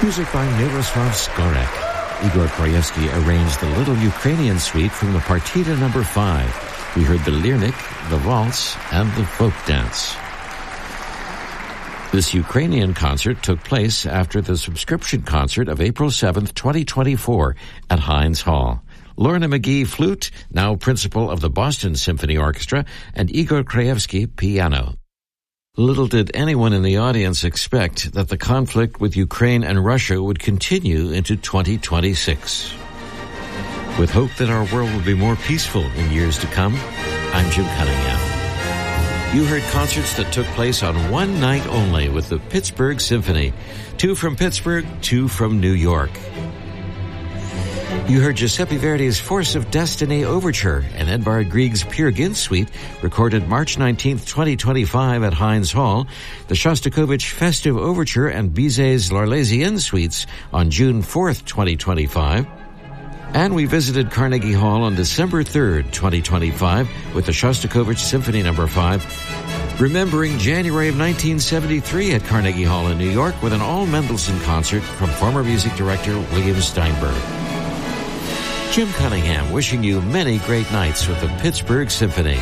Music by Miroslav Skorek. Igor Krajewski arranged the Little Ukrainian Suite from the Partita No. 5. We heard the Lyrnik, the Waltz, and the Folk Dance. This Ukrainian concert took place after the subscription concert of April 7th, 2024 at Heinz Hall. Lorna McGee, flute, now principal of the Boston Symphony Orchestra, and Igor Krajewski, piano. Little did anyone in the audience expect that the conflict with Ukraine and Russia would continue into 2026. With hope that our world will be more peaceful in years to come, I'm Jim Cunningham. You heard concerts that took place on one night only with the Pittsburgh Symphony. 2 from Pittsburgh, 2 from New York. You heard Giuseppe Verdi's Force of Destiny Overture and Edvard Grieg's Peer Gynt Suite, recorded March 19, 2025 at Heinz Hall, the Shostakovich Festive Overture and Bizet's L'Arlésienne Suites on June 4, 2025. And we visited Carnegie Hall on December 3, 2025 with the Shostakovich Symphony No. 5, remembering January of 1973 at Carnegie Hall in New York with an all-Mendelssohn concert from former music director William Steinberg. Jim Cunningham wishing you many great nights with the Pittsburgh Symphony.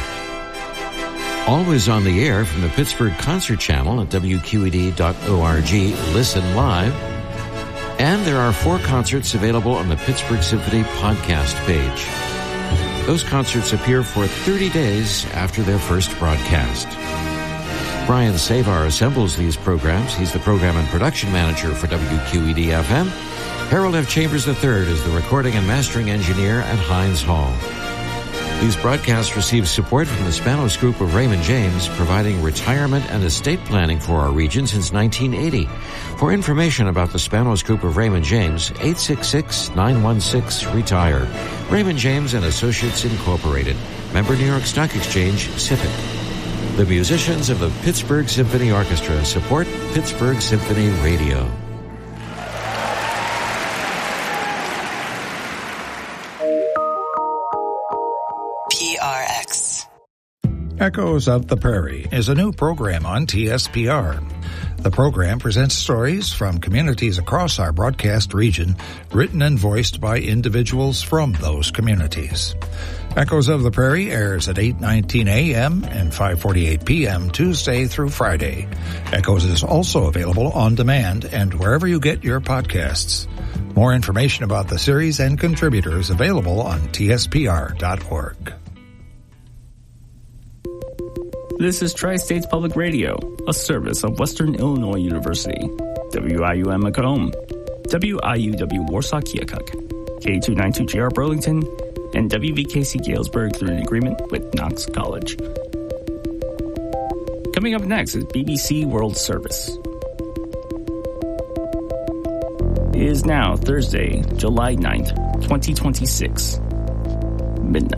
Always on the air from the Pittsburgh Concert Channel at WQED.org. Listen live. And there are 4 concerts available on the Pittsburgh Symphony podcast page. Those concerts appear for 30 days after their first broadcast. Brian Savar assembles these programs. He's the program and production manager for WQED-FM. Harold F. Chambers III is the recording and mastering engineer at Heinz Hall. These broadcasts receive support from the Spanos Group of Raymond James, providing retirement and estate planning for our region since 1980. For information about the Spanos Group of Raymond James, 866-916-RETIRE. Raymond James and Associates Incorporated. Member New York Stock Exchange, SIPC. The musicians of the Pittsburgh Symphony Orchestra support Pittsburgh Symphony Radio. Echoes of the Prairie is a new program on TSPR. The program presents stories from communities across our broadcast region, written and voiced by individuals from those communities. Echoes of the Prairie airs at 8:19 a.m. and 5:48 p.m. Tuesday through Friday. Echoes is also available on demand and wherever you get your podcasts. More information about the series and contributors available on tspr.org. This is Tri-States Public Radio, a service of Western Illinois University. WIUM Macomb, WIUW Warsaw Keokuk, K292GR Burlington, and WVKC Galesburg through an agreement with Knox College. Coming up next is BBC World Service. It is now Thursday, July 9th, 2026, midnight.